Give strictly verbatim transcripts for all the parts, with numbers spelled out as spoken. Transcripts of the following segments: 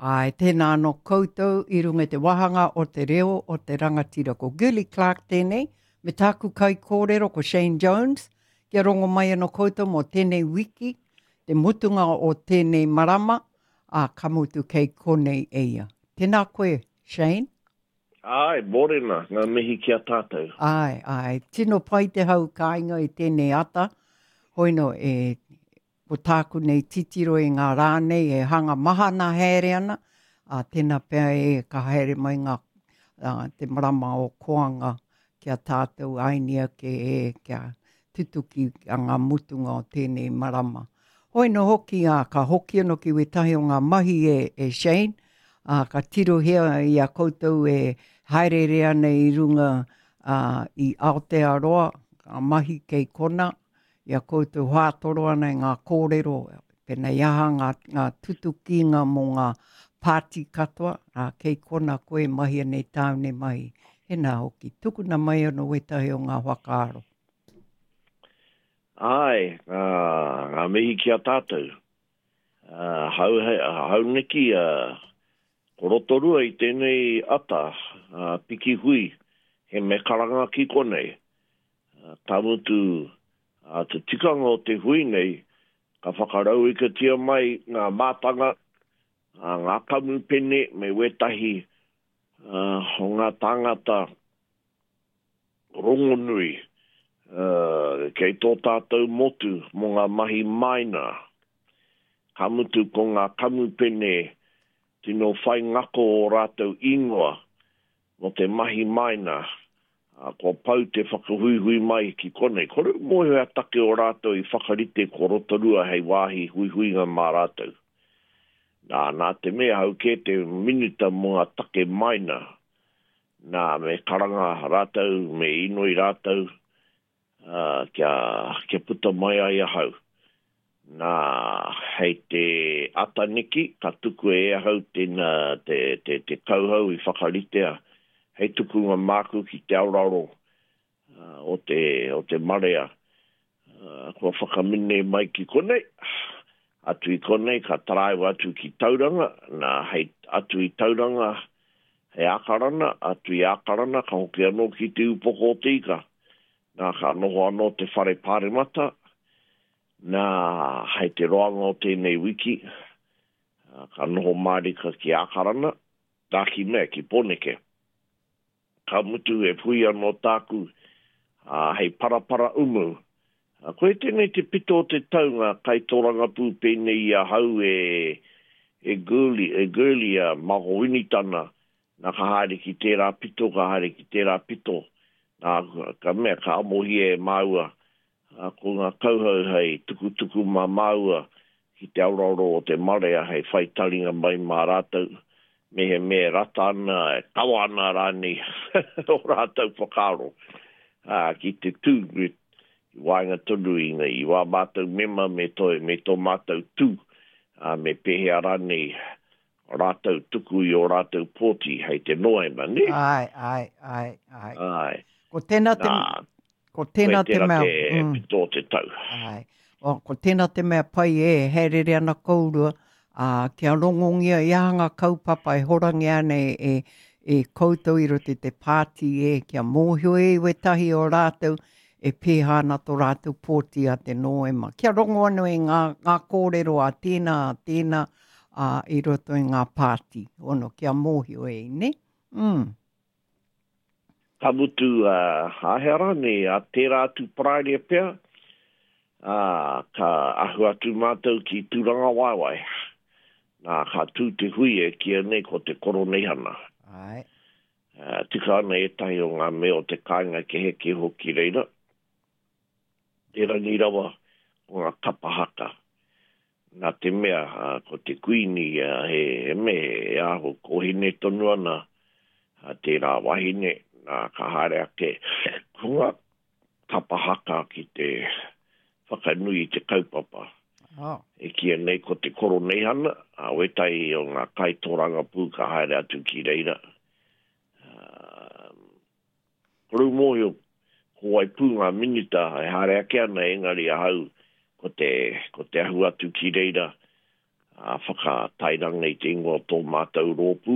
Ai, tēnā no koutou i runga te wahanga o te reo o te rangatira ko Gilly Clark tēnei, me tāku kai kōrero ko Shane Jones, kia rongo mai no koutou mo tēnei wiki, te mutunga o tēnei marama, a kamutu kei konei eia. Tēnā koe, Shane? Ai, morena, ngā mihi kia tātou. Ai, ai, tino pai te hau kāinga i tēnei ata, hoino e ko tāku nei titiro i ngā rānei e hanga mahana haere ana, a tēnā pēr e ka haere mai ngā uh, te marama o koanga kia tātou ainia ke e kia tutuki a ngā mutunga o tēnei marama. Hoi no hoki a ka hoki ano ki wetahi o ngā mahi e, e Shane, a ka tiro hea i a koutou e haere ana i runga uh, i Aotearoa, ka mahi kei kona, ia koutou hātoro ana i ngā kōrero, pena iaha ngā, ngā tutukinga mo ngā pāti katoa, a kei kona koe mahi anei tāune mahi. He nā hoki, tukuna mai ano wetahi o ngā whakaaro. Ai, uh, ngā mihi kia tātou. Uh, hau, hau neki, uh, korotorua i tēnei ata, uh, piki hui, he me karanga ki konei. Uh, tamutu, Uh, te tikanga o te hui nei, ka whakarau i ka tia mai ngā mātanga, uh, ngā kamu pene me wetahi uh, o ngā tangata rongonui, uh, kei tō tātou motu mo ngā mahi maina. Ka mutu ko ngā kamu pene tino whai ngako o rātou ingoa mo te mahi maina. Uh, ko pau te whakahuihui mai ki konei. Kore mohe a take o rātou i whakarite ko rotorua hei wāhi huihui ngā mā rātou. Nā, nā te mea hau ke te minuta mo a take maina. Nā, me karanga rātou, me inoi rātou, uh, kia, kia puta mai ai a hau. Nā, hei te ataniki, ka tuku e a hau tēnā te, te, te kauhau i whakaritea. Hei tuku ngā māku ki te auraro uh, o, te, o te marea. Uh, kua whakamine mai ki konei. Atu i konei, ka taraiwa atu ki tauranga. Nā hei atu i tauranga, hei akarana. Atu i akarana, ka hoki anō ki te upoko o te ika. Nā ka noho anō te whare pāremata. Nā hei te roanga o tēnei wiki. Uh, ka noho marika ki akarana. Tā ki mea, ki poneke. Ka mutu e pui anō tāku uh, hei parapara umu. Uh, koe tēnei te pito o te taunga kai tōranga pū pēnei i a hau e, e girly, e girly a maho winitana. Nā ka haere ki tērā pito, ka haere ki tērā pito. Nā ka mea ka amohi e maua. Uh, ko ngā kauhau hei tuku tuku ma maua ki te auraro o te marea hei whaitaringa mai mā rātou. Me he me ratana, e kawana rani, o rātou whakaro. Uh, ki te tū, i wainga tonu i nei, i wā mātou mema me toi, me tō mātou tū, uh, me pehea rani, o rātou tuku i o rātou pōti, hei te noema, ne? Ai, ai, ai, ai. Ai. Ko tēnā te, Nā, ko tēnā te mea. Te mm. pito te tau. Ai. O, ko tēnā te mea pai e, herere ana kourua, Uh, kia rongongia i ahanga kaupapa e horangi ane e, e koutou i rote te pāti e kia mōhio e wetahi o rātou e pēhana tō rātou pōti a te noema. Kia rongo anu e ngā, ngā kōrero a tēnā, tēnā uh, i roto i ngā pāti. Ono, kia mōhio e, ne? Mm. Ka mutu uh, aherane a tērā atu praere pēr, uh, ka ahu atu mātou ki tūranga waiwai. Nā ka tū te hui e kia nei ko te koronehana. Ai. Uh, tika ana e tahi o ngā mea o te kāinga ke heke hoki reira. E rangi rawa o ngā kapahaka. Nā te mea uh, ko te kuini uh, he, he me e aho ko hine tonu ana uh, te rā wahine nā ka haere ake. Ko ngā kapahaka ki te whakanui i te kaupapa. Oh. E kia nei ko te koronehana, a wetai o ngā kaitōranga pū ka haere atu ki reira. Um, Koru mōhio, ko ai pū ngā minita, e haere ake ana engari a hau ko te, ko te ahu atu ki reira. a whakatairang nei te ingoa tō mātou rōpu.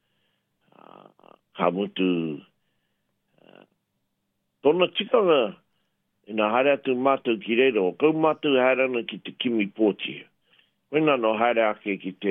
Uh, ka mutu uh, tōna tikanga ina haere atu mātou ki reiro, kau mātou haere ana ki te kimi pōti. Koina no haere ake ki te...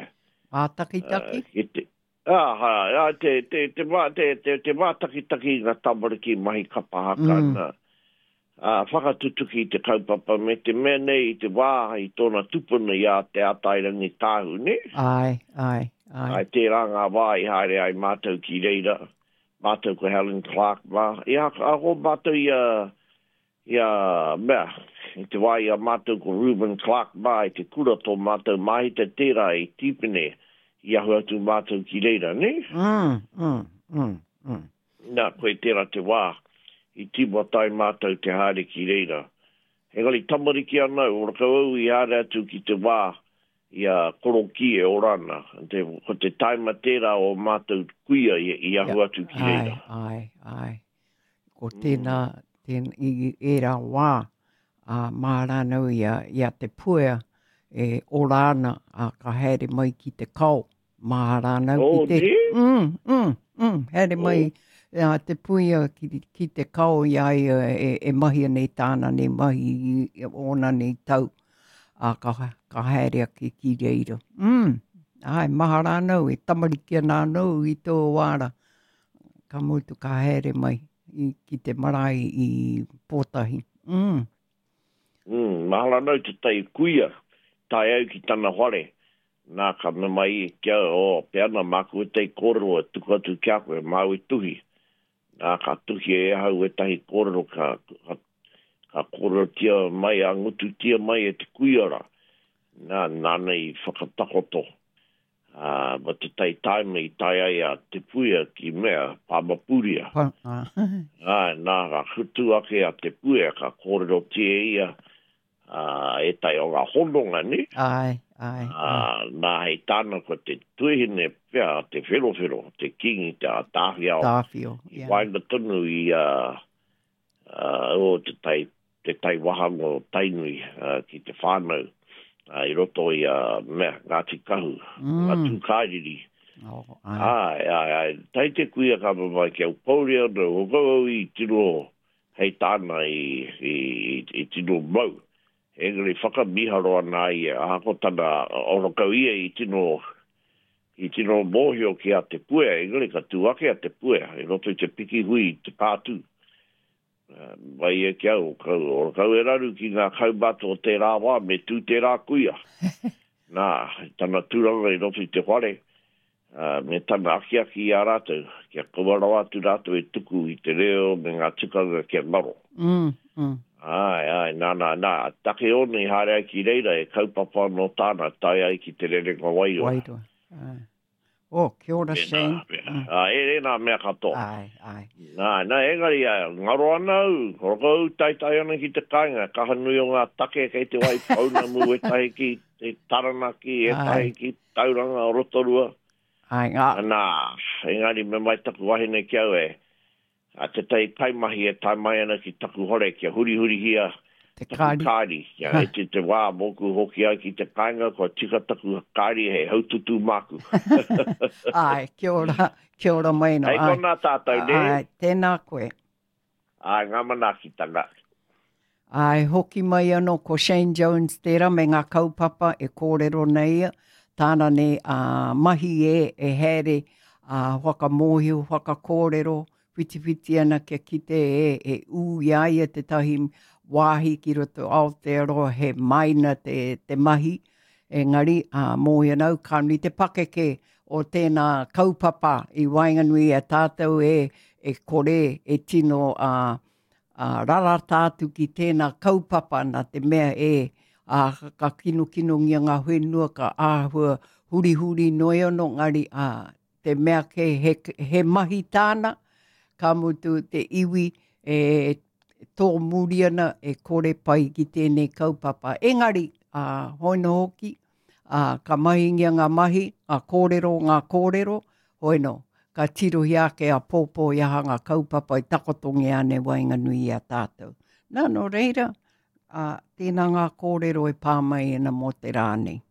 Mātakitaki? Uh, ki te... Ah, ha, ah, te, te, te, te, te, te, te mātakitaki ngā tamariki mahi kapahaka mm. na uh, whakatutuki te kaupapa me te mea nei te wāha i tōna tupuna i a te atairangi tāhu, ne? Ai, ai, ai. Ai te ranga wā i haere ai mātou ki reira, mātou ko Helen Clark mā. Ia, ako mātou i a... Ia, mea, i te wā i a mātou ko Reuben Clark mā i te kura tō mātou mahi te tērā i tīpene i ahu atu mātou ki reira, ne? Mm, mm, mm, mm. Nā, koe tērā te wā i tīmua tai mātou te haere ki reira. Hengali tamariki anau, ora kau au i haere atu ki te wā i a koroki e orana. Te, ko te taima tērā o mātou kuia i, i ahu atu ki reira. Ai, ai, ai. Ko tēnā... Mm. Ten i era wā a uh, mārānau ia, ia te puea e orana a uh, ka haere mai ki te kau. Mārānau oh, ki te... Mm, mm, mm, haere oh. mai uh, te puea ki, ki te kau ia e, e mahia nei tāna nei mahi i ona nei tau a uh, ka, ka haere ake ki reira. Mm, ai, mārānau e tamariki anānau i tō wāra. Ka mutu ka haere mai. I, ki te marae i pōtahi. Mm. Mm, mahala nau te tai kuia, tai au ki tana hore. Nā ka me mai e kia o peana māku e tei kōrero e tuku atu kia koe, māu e tuhi. Nā ka tuhi e hau e tahi kōrero ka, ka, ka kōrero tia mai, a ngutu tia mai e te kuiara. Nā nāna i whakatakoto. Uh, ma te tai taime i tai ai a te puia ki mea pāmapuria. Uh. Ai, nā ka hutu ake a te puia ka kōrero tie ia uh, e tai o ngā hononga ni. Ai, ai. Uh, nā hei tāna ko te tuihine pia te wherowhero, te kingi, te tāhiao. Tāwhio, yeah. I wainga tonu i uh, uh, o te tai, te tai wahango tainui uh, ki te whānau. Uh, I roto i uh, mea, Ngāti Kahu, mm. Ngātu Kairiri. Oh, ai. Ai, ai, ai. Tai te kuia ka mamai ki au pauria, no hokau i tino hei tāna i, i, i tino mau. Engari whakamiharo ana i e ahako tana orokau ia i tino, i tino mohio ki a te puea. Engari ka tuake a te puea. I roto i te piki hui, te pātu. Uh, mai e kia o kau, o kau e raru ki ngā kaumato o te rāwā me tū te rā kuia. Nā, tana tūranga i roto i te whare, uh, me tana aki aki i a rātou, kia kawarau atu rātou e tuku i te reo me ngā tukanga kia maro. Mm, mm. Ai, ai, nā, nā, nā, take ona i haere ai ki reira e kaupapa no tāna, tai ai ki te rerenga wairua. Wairua, ai. Oh, kia ora, Shane. Mm. Ah, e re nā mea katoa. Ai, ai. Nā, nā, engari, ngaro anau, horokau, tai tai ana ki te kāinga, kahanui o ngā take kei te wai pauna mu e tahi ki te taranaki, e tahi ki tauranga o Rotorua. Ai, ngā. Nā, engari, me mai taku wahine kia e, a te tai kaimahi e tai mai ana ki taku hore, kia huri huri hia, te kāri. Kāri, ja, e te te wā moku hoki ai ki te kāinga, ko tika taku kāri he haututu māku. Ai, kia ora, kia ora mai no. Hei kona tātou, ne? Ai, tēnā koe. Ai, ngā manaki tanga. Ai, hoki mai anō ko Shane Jones tērā me ngā kaupapa e kōrero nei, tāna ne uh, mahi e, e here uh, whaka mōhiu, whaka kōrero, whiti whiti ana kia kite e, e u iai e te tahi wāhi ki roto Aotearoa he maina te, te mahi. Engari, uh, mōhia nau kānui te pakeke o tēnā kaupapa i Wainganui a tātou e, e kore, e tino uh, uh, rara tātu ki tēnā kaupapa na te mea e uh, ka kino kino ngia ngā whenua ka āhua huri huri noi ono ngari uh, te mea ke he, he mahi tāna ka mutu te iwi e tō muriana e kore pai ki tēnei kaupapa. Engari, uh, hoino hoki, uh, ka mahingia ngā mahi, a kōrero ngā kōrero, hoino, ka tirohi ake a pōpō iaha ngā kaupapa i takotongi ane Wainganui a tātou. Nā no reira, uh, tēnā ngā kōrero e pāmai ena mo te rānei.